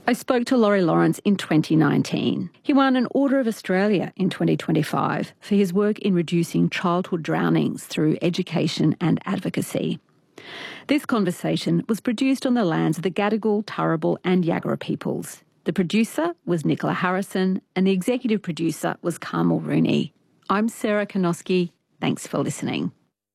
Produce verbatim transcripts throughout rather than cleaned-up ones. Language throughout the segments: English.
I spoke to Laurie Lawrence in twenty nineteen. He won an Order of Australia in twenty twenty-five for his work in reducing childhood drownings through education and advocacy. This conversation was produced on the lands of the Gadigal, Turrbal and Yagara peoples. The producer was Nicola Harrison and the executive producer was Carmel Rooney. I'm Sarah Konoski. Thanks for listening.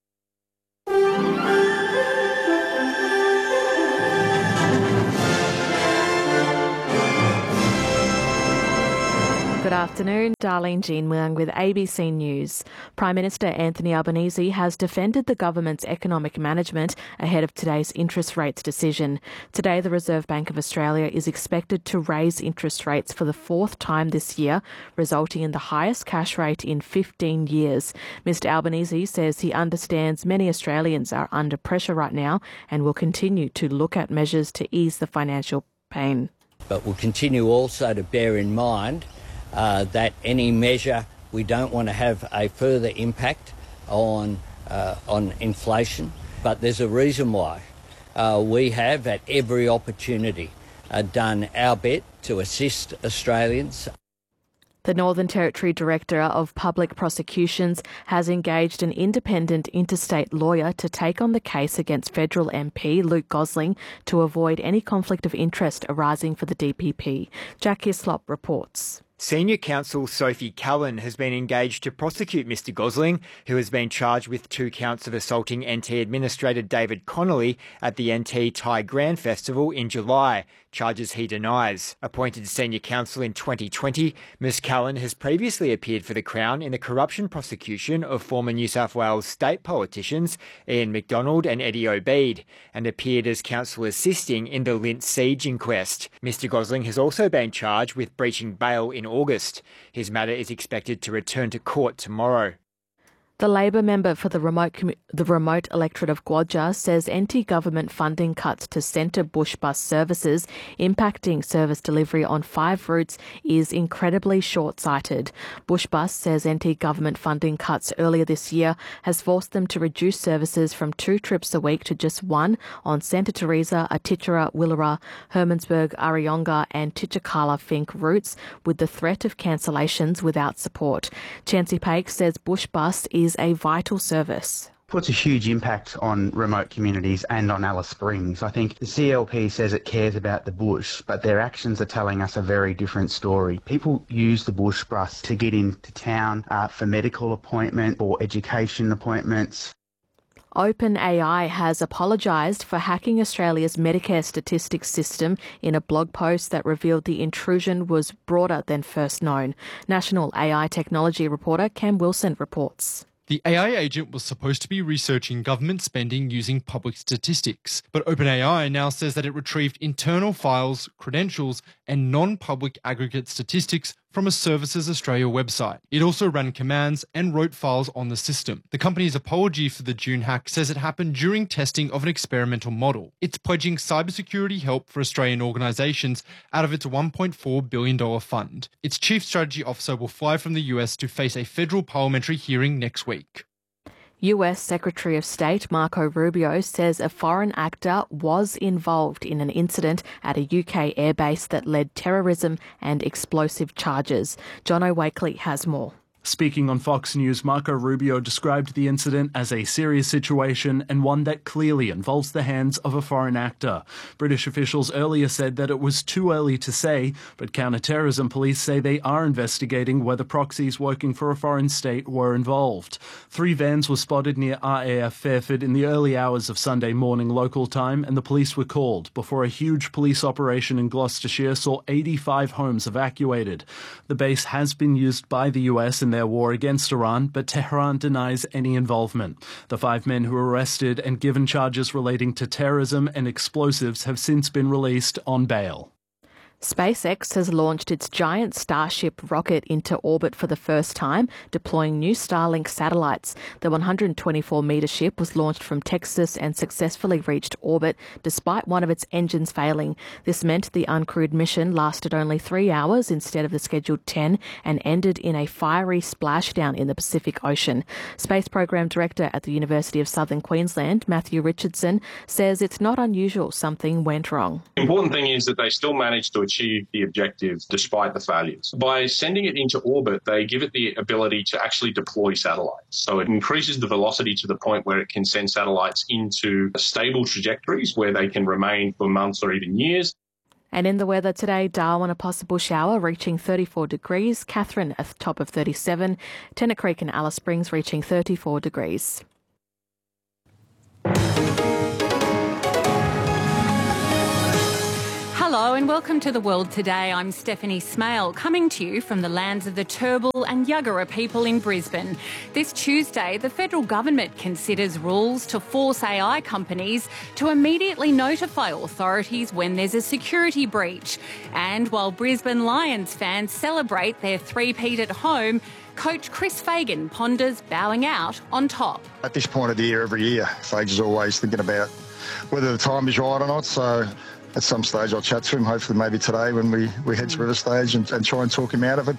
Good afternoon, Darlene Jean Muang with A B C News. Prime Minister Anthony Albanese has defended the government's economic management ahead of today's interest rates decision. Today, the Reserve Bank of Australia is expected to raise interest rates for the fourth time this year, resulting in the highest cash rate in fifteen years. Mister Albanese says he understands many Australians are under pressure right now and will continue to look at measures to ease the financial pain. But we'll continue also to bear in mind Uh, that any measure, we don't want to have a further impact on uh, on inflation. But there's a reason why. Uh, we have, at every opportunity, uh, done our bit to assist Australians. The Northern Territory Director of Public Prosecutions has engaged an independent interstate lawyer to take on the case against federal M P Luke Gosling to avoid any conflict of interest arising for the D P P. Jack Hislop reports. Senior counsel Sophie Cullen has been engaged to prosecute Mister Gosling, who has been charged with two counts of assaulting N T Administrator David Connolly at the N T Thai Grand Festival in July, charges he denies. Appointed senior counsel in twenty twenty, Miz Cullen has previously appeared for the Crown in the corruption prosecution of former New South Wales state politicians Ian McDonald and Eddie Obeid, and appeared as counsel assisting in the Lint siege inquest. Mister Gosling has also been charged with breaching bail in August. His matter is expected to return to court tomorrow. The Labor member for the remote commu- the remote electorate of Gwadja says anti-government funding cuts to centre bush bus services impacting service delivery on five routes is incredibly short-sighted. Bush Bus says anti-government funding cuts earlier this year has forced them to reduce services from two trips a week to just one on Santa Teresa, Atitjara, Willara, Hermannsburg, Arayonga and Titjacala Fink routes, with the threat of cancellations without support. Chancey Paik says Bush Bus is a vital service. Puts a huge impact on remote communities and on Alice Springs. I think the C L P says it cares about the bush, but their actions are telling us a very different story. People use the bush bus to get into town uh, for medical appointment or education appointments. OpenAI has apologised for hacking Australia's Medicare statistics system in a blog post that revealed the intrusion was broader than first known. National A I technology reporter Cam Wilson reports. The A I agent was supposed to be researching government spending using public statistics, but OpenAI now says that it retrieved internal files, credentials, and non-public aggregate statistics from a Services Australia website. It also ran commands and wrote files on the system. The company's apology for the June hack says it happened during testing of an experimental model. It's pledging cybersecurity help for Australian organisations out of its one point four billion dollars fund. Its chief strategy officer will fly from the U S to face a federal parliamentary hearing next week. U S Secretary of State Marco Rubio says a foreign actor was involved in an incident at a U K airbase that led terrorism and explosive charges. Jono Wakely has more. Speaking on Fox News, Marco Rubio described the incident as a serious situation and one that clearly involves the hands of a foreign actor. British officials earlier said that it was too early to say, but counter-terrorism police say they are investigating whether proxies working for a foreign state were involved. Three vans were spotted near R A F Fairford in the early hours of Sunday morning local time, and the police were called before a huge police operation in Gloucestershire saw eighty-five homes evacuated. The base has been used by the U S in their war against Iran, but Tehran denies any involvement. The five men who were arrested and given charges relating to terrorism and explosives have since been released on bail. SpaceX has launched its giant Starship rocket into orbit for the first time, deploying new Starlink satellites. The one hundred twenty-four metre ship was launched from Texas and successfully reached orbit despite one of its engines failing. This meant the uncrewed mission lasted only three hours instead of the scheduled ten and ended in a fiery splashdown in the Pacific Ocean. Space Program Director at the University of Southern Queensland, Matthew Richardson, says it's not unusual something went wrong. The important thing is that they still managed to achieve the objective despite the failures. By sending it into orbit, they give it the ability to actually deploy satellites. So it increases the velocity to the point where it can send satellites into stable trajectories where they can remain for months or even years. And in the weather today, Darwin a possible shower reaching thirty-four degrees, Katherine a top of thirty-seven, Tennant Creek and Alice Springs reaching thirty-four degrees. Hello and welcome to The World Today. I'm Stephanie Smale, coming to you from the lands of the Turrbal and Yuggera people in Brisbane. This Tuesday, the federal government considers rules to force A I companies to immediately notify authorities when there's a security breach. And while Brisbane Lions fans celebrate their three-peat at home, coach Chris Fagan ponders bowing out on top. At this point of the year, every year, Fags is always thinking about whether the time is right or not, so at some stage I'll chat to him, hopefully maybe today when we, we head to River Stage and, and try and talk him out of it.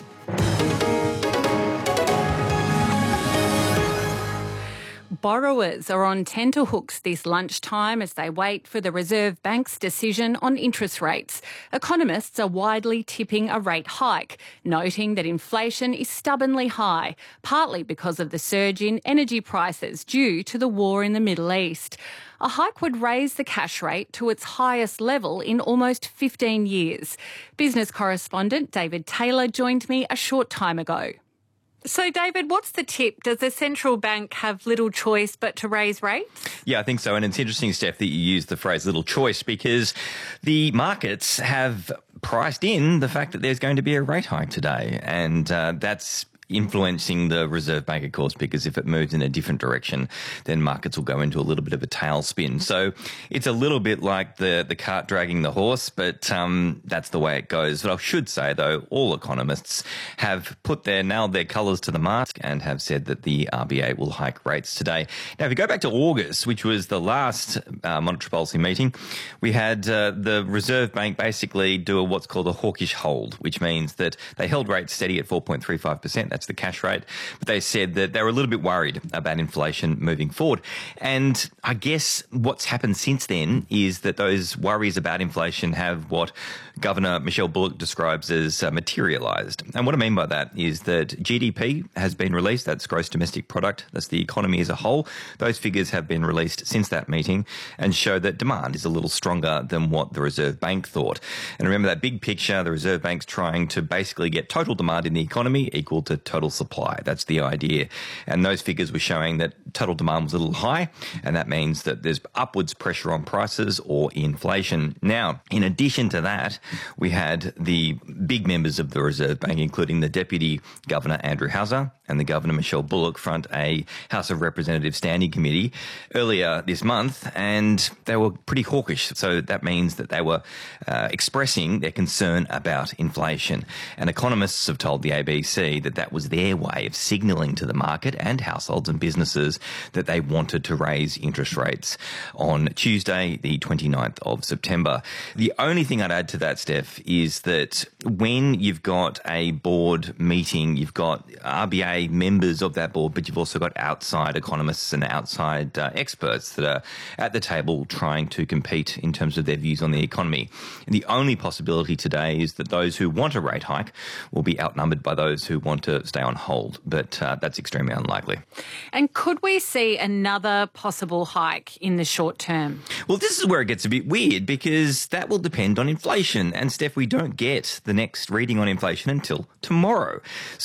Borrowers are on tenterhooks this lunchtime as they wait for the Reserve Bank's decision on interest rates. Economists are widely tipping a rate hike, noting that inflation is stubbornly high, partly because of the surge in energy prices due to the war in the Middle East. A hike would raise the cash rate to its highest level in almost fifteen years. Business correspondent David Taylor joined me a short time ago. So, David, what's the tip? Does the central bank have little choice but to raise rates? Yeah, I think so. And it's interesting, Steph, that you use the phrase little choice because the markets have priced in the fact that there's going to be a rate hike today. And uh, that's influencing the Reserve Bank, of course, because if it moves in a different direction, then markets will go into a little bit of a tailspin. So it's a little bit like the, the cart dragging the horse, but um, that's the way it goes. But I should say, though, all economists have put their nailed their colours to the mast and have said that the R B A will hike rates today. Now, if you go back to August, which was the last uh, monetary policy meeting, we had uh, the Reserve Bank basically do a, what's called a hawkish hold, which means that they held rates steady at four point three five percent. That's the cash rate. But they said that they were a little bit worried about inflation moving forward. And I guess what's happened since then is that those worries about inflation have what Governor Michelle Bullock describes as uh, materialised. And what I mean by that is that G D P has been released. That's gross domestic product. That's the economy as a whole. Those figures have been released since that meeting and show that demand is a little stronger than what the Reserve Bank thought. And remember that big picture, the Reserve Bank's trying to basically get total demand in the economy equal to total supply. That's the idea. And those figures were showing that total demand was a little high, and that means that there's upwards pressure on prices or inflation. Now, in addition to that, we had the big members of the Reserve Bank, including the Deputy Governor Andrew Hauser and the Governor Michelle Bullock, front a House of Representatives Standing Committee earlier this month, and they were pretty hawkish. So that means that they were uh, expressing their concern about inflation. And economists have told the A B C that that was their way of signalling to the market and households and businesses that they wanted to raise interest rates on Tuesday, the twenty-ninth of September. The only thing I'd add to that, Steph, is that when you've got a board meeting, you've got R B A members of that board, but you've also got outside economists and outside uh, experts that are at the table trying to compete in terms of their views on the economy. And the only possibility today is that those who want a rate hike will be outnumbered by those who want to stay on hold, but uh, that's extremely unlikely. And could we see another possible hike in the short term? Well, this is where it gets a bit weird because that will depend on inflation. And Steph, we don't get the next reading on inflation until tomorrow.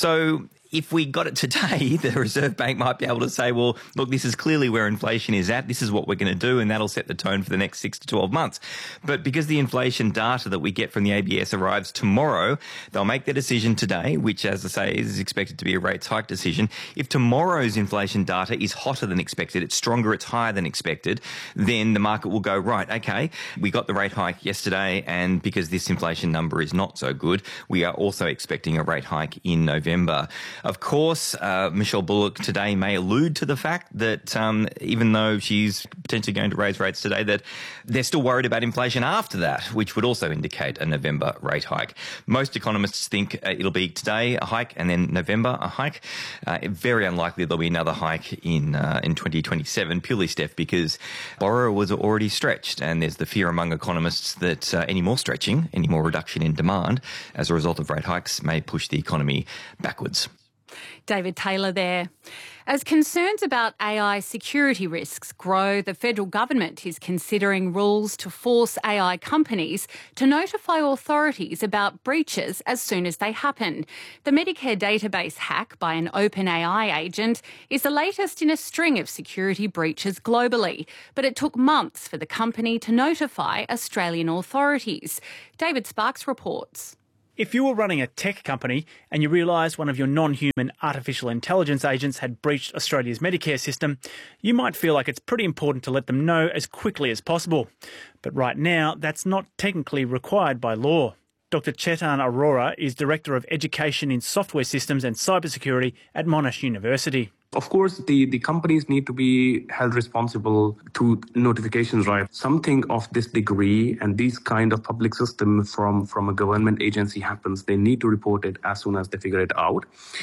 So if we got it today, the Reserve Bank might be able to say, well, look, this is clearly where inflation is at. This is what we're going to do, and that'll set the tone for the next six to twelve months. But because the inflation data that we get from the A B S arrives tomorrow, they'll make their decision today, which, as I say, is expected to be a rates hike decision. If tomorrow's inflation data is hotter than expected, it's stronger, it's higher than expected, then the market will go, right, okay, we got the rate hike yesterday, and because this inflation number is not so good, we are also expecting a rate hike in November. Of course, uh, Michelle Bullock today may allude to the fact that um, even though she's potentially going to raise rates today, that they're still worried about inflation after that, which would also indicate a November rate hike. Most economists think uh, it'll be today a hike and then November a hike. Uh, very unlikely there'll be another hike in uh, in twenty twenty-seven, purely, Steph, because borrower was already stretched, and there's the fear among economists that uh, any more stretching, any more reduction in demand as a result of rate hikes may push the economy backwards. David Taylor there. As concerns about A I security risks grow, the federal government is considering rules to force A I companies to notify authorities about breaches as soon as they happen. The Medicare database hack by an OpenAI agent is the latest in a string of security breaches globally, but it took months for the company to notify Australian authorities. David Sparks reports. If you were running a tech company and you realised one of your non-human artificial intelligence agents had breached Australia's Medicare system, you might feel like it's pretty important to let them know as quickly as possible. But right now, that's not technically required by law. Doctor Chetan Arora is Director of Education in Software Systems and Cybersecurity at Monash University. Of course, the, the companies need to be held responsible to notifications, right? Something of this degree and this kind of public system from, from a government agency happens, they need to report it as soon as they figure it out.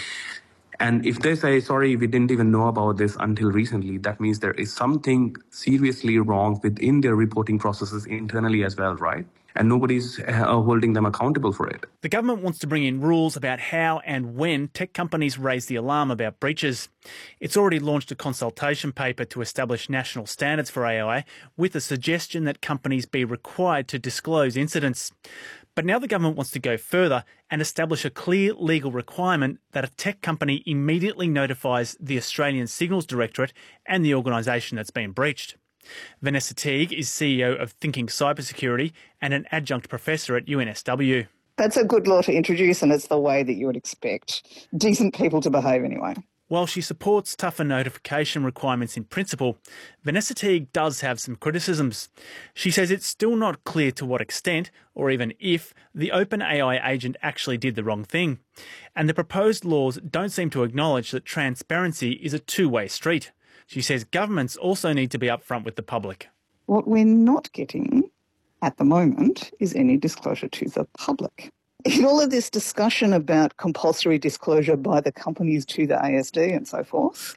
And if they say, sorry, we didn't even know about this until recently, that means there is something seriously wrong within their reporting processes internally as well, right? And nobody's uh, holding them accountable for it. The government wants to bring in rules about how and when tech companies raise the alarm about breaches. It's already launched a consultation paper to establish national standards for A I, with a suggestion that companies be required to disclose incidents. But now the government wants to go further and establish a clear legal requirement that a tech company immediately notifies the Australian Signals Directorate and the organisation that's been breached. Vanessa Teague is C E O of Thinking Cybersecurity and an adjunct professor at U N S W. That's a good law to introduce, and it's the way that you would expect decent people to behave anyway. While she supports tougher notification requirements in principle, Vanessa Teague does have some criticisms. She says it's still not clear to what extent, or even if, the OpenAI agent actually did the wrong thing. And the proposed laws don't seem to acknowledge that transparency is a two-way street. She says governments also need to be upfront with the public. What we're not getting at the moment is any disclosure to the public. In all of this discussion about compulsory disclosure by the companies to the A S D and so forth,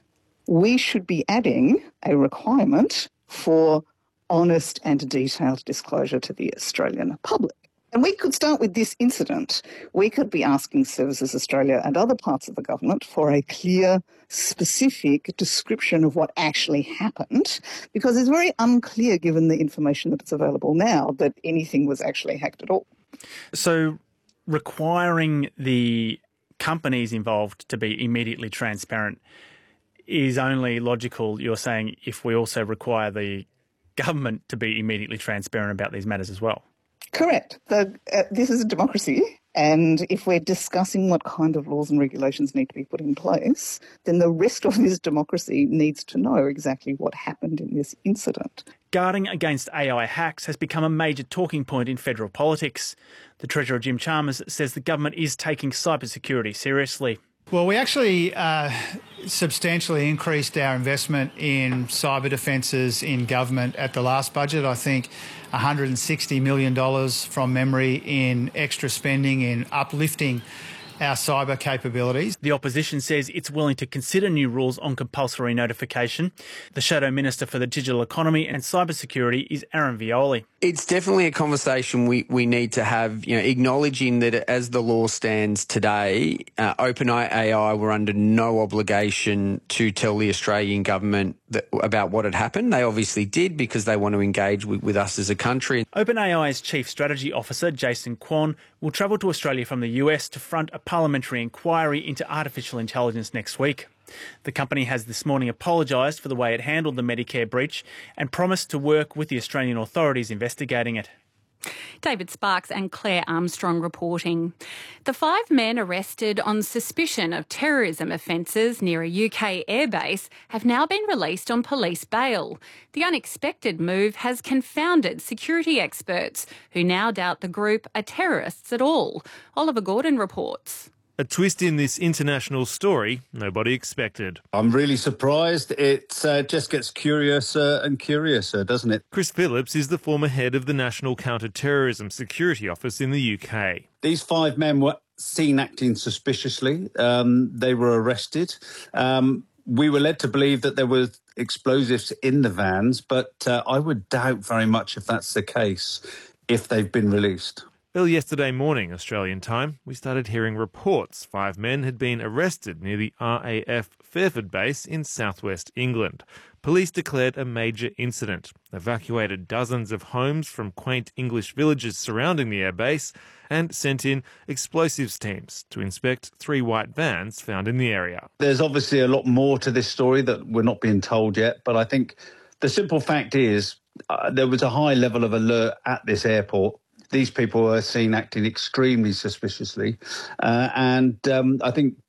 we should be adding a requirement for honest and detailed disclosure to the Australian public. And we could start with this incident. We could be asking Services Australia and other parts of the government for a clear, specific description of what actually happened, because it's very unclear, given the information that's available now, that anything was actually hacked at all. So requiring the companies involved to be immediately transparent is only logical, you're saying, if we also require the government to be immediately transparent about these matters as well. Correct. The, uh, this is a democracy, and if we're discussing what kind of laws and regulations need to be put in place, then the rest of this democracy needs to know exactly what happened in this incident. Guarding against A I hacks has become a major talking point in federal politics. The Treasurer, Jim Chalmers, says the government is taking cybersecurity seriously. Well, we actually uh, substantially increased our investment in cyber defences in government at the last budget. I think one hundred sixty million dollars from memory in extra spending in uplifting our cyber capabilities. The opposition says it's willing to consider new rules on compulsory notification. The Shadow Minister for the Digital Economy and Cybersecurity is Aaron Violi. It's definitely a conversation we, we need to have, you know, acknowledging that as the law stands today, uh, OpenAI were under no obligation to tell the Australian government that, about what had happened. They obviously did because they want to engage with, with us as a country. OpenAI's Chief Strategy Officer, Jason Kwon, will travel to Australia from the U S to front a parliamentary inquiry into artificial intelligence next week. The company has this morning apologised for the way it handled the Medicare breach and promised to work with the Australian authorities investigating it. David Sparks and Claire Armstrong reporting. The five men arrested on suspicion of terrorism offences near a U K airbase have now been released on police bail. The unexpected move has confounded security experts, who now doubt the group are terrorists at all. Oliver Gordon reports. A twist in this international story nobody expected. I'm really surprised. It uh, just gets curiouser and curiouser, doesn't it? Chris Phillips is the former head of the National Counter-Terrorism Security Office in the U K. These five men were seen acting suspiciously. Um, they were arrested. Um, we were led to believe that there were explosives in the vans, but uh, I would doubt very much if that's the case, if they've been released. Early yesterday morning, Australian time, we started hearing reports five men had been arrested near the R A F Fairford base in southwest England. Police declared a major incident, evacuated dozens of homes from quaint English villages surrounding the airbase, and sent in explosives teams to inspect three white vans found in the area. There's obviously a lot more to this story that we're not being told yet, but I think the simple fact is uh, there was a high level of alert at this airport. These people were seen acting extremely suspiciously, uh, and um, I think